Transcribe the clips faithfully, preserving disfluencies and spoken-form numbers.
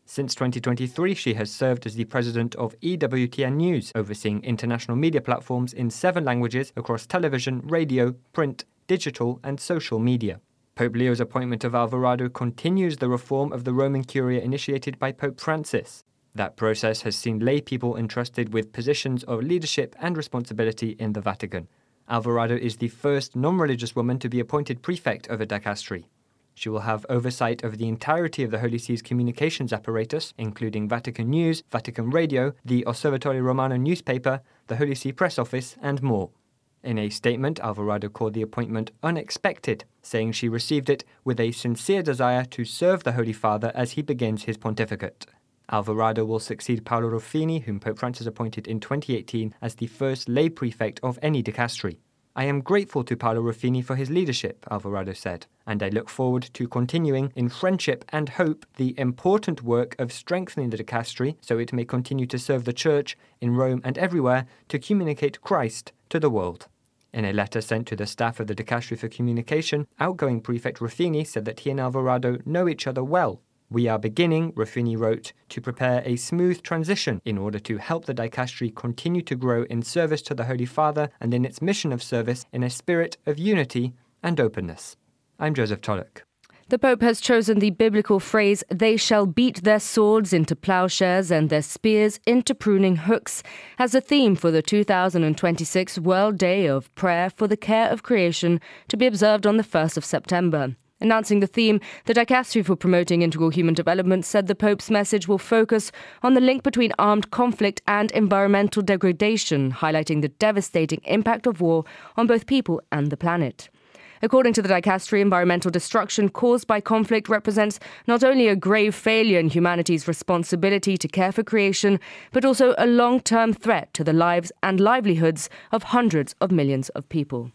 Since twenty twenty-three, she has served as the president of E W T N News, overseeing international media platforms in seven languages across television, radio, print, digital, and social media. Pope Leo's appointment of Alvarado continues the reform of the Roman Curia initiated by Pope Francis. That process has seen lay people entrusted with positions of leadership and responsibility in the Vatican. Alvarado is the first non-religious woman to be appointed prefect of a dicastery. She will have oversight of the entirety of the Holy See's communications apparatus, including Vatican News, Vatican Radio, the Osservatore Romano newspaper, the Holy See Press Office, and more. In a statement, Alvarado called the appointment unexpected, saying she received it with a sincere desire to serve the Holy Father as he begins his pontificate. Alvarado will succeed Paolo Ruffini, whom Pope Francis appointed in twenty eighteen as the first lay prefect of any dicastery. I am grateful to Paolo Ruffini for his leadership, Alvarado said, and I look forward to continuing in friendship and hope the important work of strengthening the dicastery so it may continue to serve the Church in Rome and everywhere to communicate Christ to the world. In a letter sent to the staff of the Dicastery for Communication, outgoing Prefect Ruffini said that he and Alvarado know each other well. We are beginning, Ruffini wrote, to prepare a smooth transition in order to help the dicastery continue to grow in service to the Holy Father and in its mission of service in a spirit of unity and openness. I'm Joseph Tollock. The Pope has chosen the biblical phrase, "They shall beat their swords into plowshares and their spears into pruning hooks," as a theme for the two thousand twenty-six World Day of Prayer for the Care of Creation to be observed on the first of September. Announcing the theme, the Dicastery for Promoting Integral Human Development said the Pope's message will focus on the link between armed conflict and environmental degradation, highlighting the devastating impact of war on both people and the planet. According to the Dicastery, environmental destruction caused by conflict represents not only a grave failure in humanity's responsibility to care for creation, but also a long-term threat to the lives and livelihoods of hundreds of millions of people.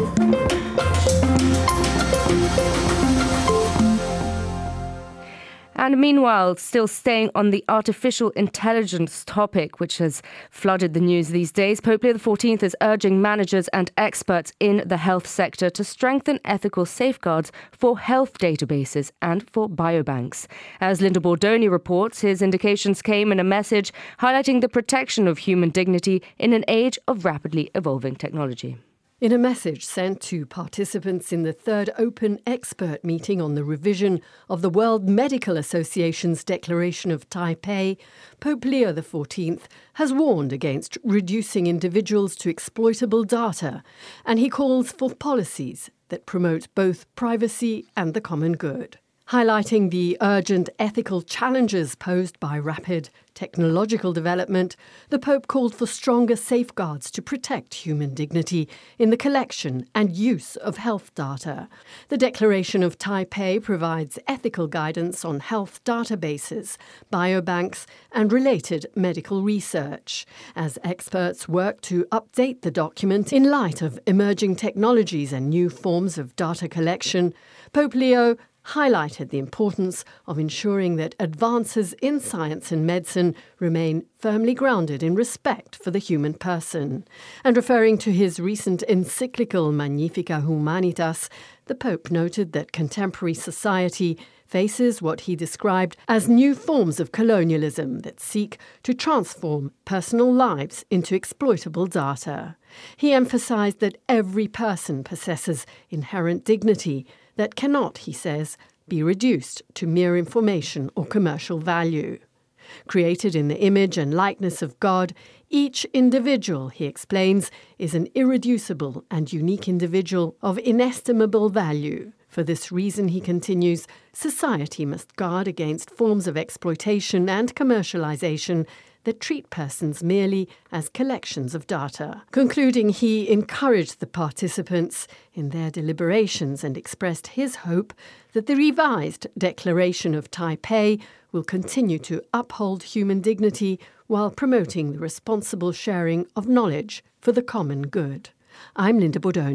And meanwhile, still staying on the artificial intelligence topic, which has flooded the news these days, Pope Leo the fourteenth is urging managers and experts in the health sector to strengthen ethical safeguards for health databases and for biobanks. As Linda Bordoni reports, his indications came in a message highlighting the protection of human dignity in an age of rapidly evolving technology. In a message sent to participants in the third open expert meeting on the revision of the World Medical Association's Declaration of Taipei, Pope Leo the fourteenth has warned against reducing individuals to exploitable data, and he calls for policies that promote both privacy and the common good. Highlighting the urgent ethical challenges posed by rapid technological development, the Pope called for stronger safeguards to protect human dignity in the collection and use of health data. The Declaration of Taipei provides ethical guidance on health databases, biobanks, and related medical research. As experts work to update the document in light of emerging technologies and new forms of data collection, Pope Leo highlighted the importance of ensuring that advances in science and medicine remain firmly grounded in respect for the human person. And referring to his recent encyclical Magnificat Humanitas, the Pope noted that contemporary society faces what he described as new forms of colonialism that seek to transform personal lives into exploitable data. He emphasized that every person possesses inherent dignity that cannot, he says, be reduced to mere information or commercial value. Created in the image and likeness of God, each individual, he explains, is an irreducible and unique individual of inestimable value. For this reason, he continues, society must guard against forms of exploitation and commercialization that treat persons merely as collections of data. Concluding, he encouraged the participants in their deliberations and expressed his hope that the revised Declaration of Taipei will continue to uphold human dignity while promoting the responsible sharing of knowledge for the common good. I'm Linda Bordoni.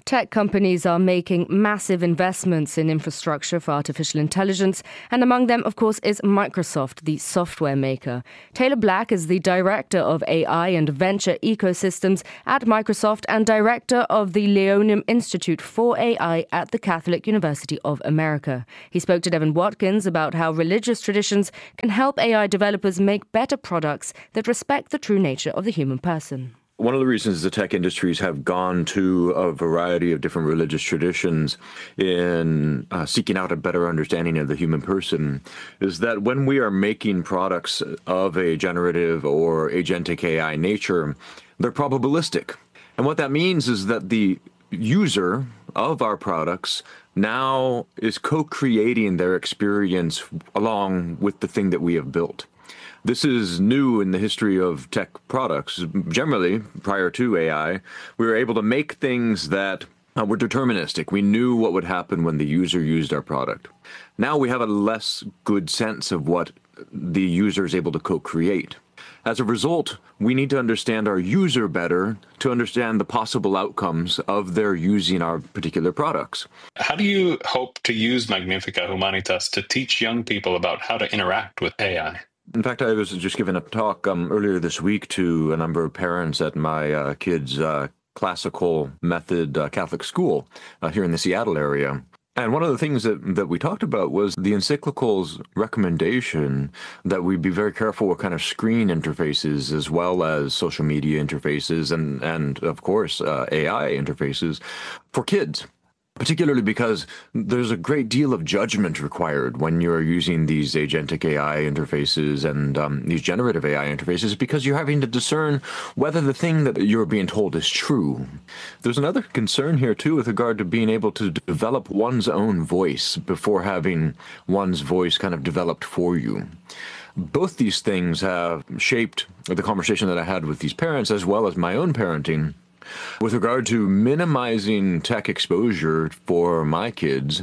Tech companies are making massive investments in infrastructure for artificial intelligence, and among them, of course, is Microsoft, the software maker. Taylor Black is the Director of A I and Venture Ecosystems at Microsoft and Director of the Leonium Institute for A I at the Catholic University of America. He spoke to Devin Watkins about how religious traditions can help A I developers make better products that respect the true nature of the human person. One of the reasons the tech industries have gone to a variety of different religious traditions in uh, seeking out a better understanding of the human person is that when we are making products of a generative or agentic A I nature, they're probabilistic. And what that means is that the user of our products now is co-creating their experience along with the thing that we have built. This is new in the history of tech products. Generally, prior to A I, we were able to make things that uh, were deterministic. We knew what would happen when the user used our product. Now we have a less good sense of what the user is able to co-create. As a result, we need to understand our user better to understand the possible outcomes of their using our particular products. How do you hope to use Magnificat Humanitas to teach young people about how to interact with A I? In fact, I was just giving a talk um, earlier this week to a number of parents at my uh, kids' uh, classical method uh, Catholic school uh, here in the Seattle area. And one of the things that, that we talked about was the encyclical's recommendation that we be very careful with kind of screen interfaces as well as social media interfaces and, and of course, uh, A I interfaces for kids. Particularly because there's a great deal of judgment required when you're using these agentic A I interfaces and um, these generative A I interfaces, because you're having to discern whether the thing that you're being told is true. There's another concern here, too, with regard to being able to develop one's own voice before having one's voice kind of developed for you. Both these things have shaped the conversation that I had with these parents as well as my own parenting with regard to minimizing tech exposure for my kids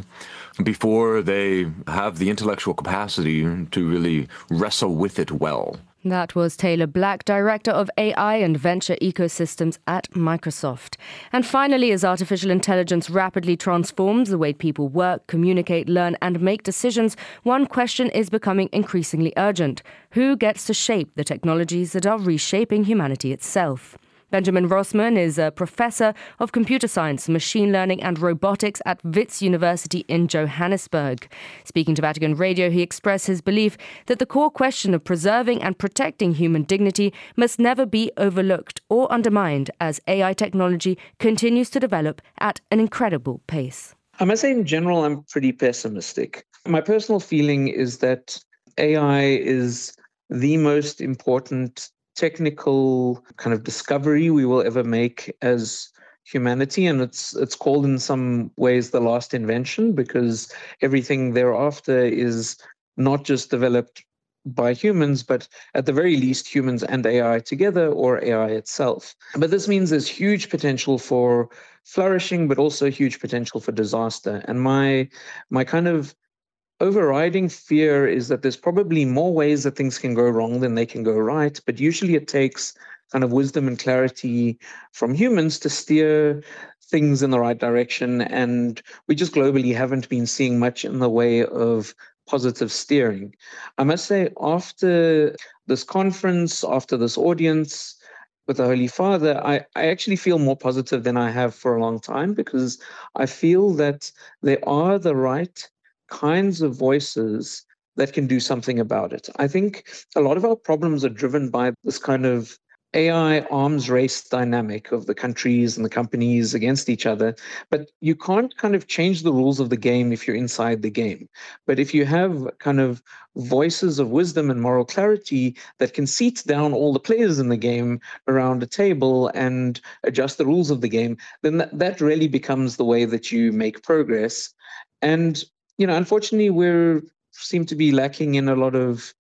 before they have the intellectual capacity to really wrestle with it well. That was Taylor Black, Director of A I and Venture Ecosystems at Microsoft. And finally, as artificial intelligence rapidly transforms the way people work, communicate, learn and make decisions, one question is becoming increasingly urgent. Who gets to shape the technologies that are reshaping humanity itself? Benjamin Rossmann is a professor of computer science, machine learning and robotics at Wits University in Johannesburg. Speaking to Vatican Radio, he expressed his belief that the core question of preserving and protecting human dignity must never be overlooked or undermined as A I technology continues to develop at an incredible pace. I must say, in general, I'm pretty pessimistic. My personal feeling is that A I is the most important technical kind of discovery we will ever make as humanity, and it's it's called in some ways the last invention, because everything thereafter is not just developed by humans, but at the very least humans and A I together, or A I itself. But this means there's huge potential for flourishing, but also huge potential for disaster. And my my kind of overriding fear is that there's probably more ways that things can go wrong than they can go right, but usually it takes kind of wisdom and clarity from humans to steer things in the right direction, and we just globally haven't been seeing much in the way of positive steering. I must say, after this conference, after this audience with the Holy Father, I, I actually feel more positive than I have for a long time, because I feel that there are the right kinds of voices that can do something about it. I think a lot of our problems are driven by this kind of A I arms race dynamic of the countries and the companies against each other. But you can't kind of change the rules of the game if you're inside the game. But if you have kind of voices of wisdom and moral clarity that can seat down all the players in the game around a table and adjust the rules of the game, then that, that really becomes the way that you make progress. And you know, unfortunately, we seem to be lacking in a lot of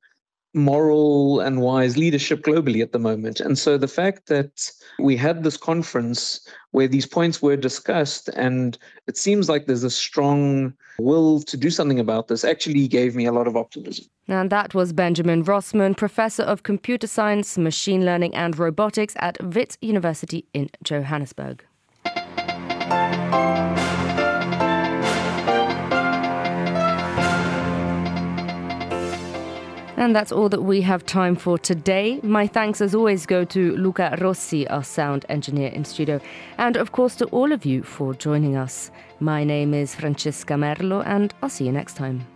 moral and wise leadership globally at the moment. And so the fact that we had this conference where these points were discussed, and it seems like there's a strong will to do something about this, actually gave me a lot of optimism. And that was Benjamin Rossmann, Professor of Computer Science, Machine Learning and Robotics at Wits University in Johannesburg. And that's all that we have time for today. My thanks as always go to Luca Rossi, our sound engineer in studio, and of course to all of you for joining us. My name is Francesca Merlo, and I'll see you next time.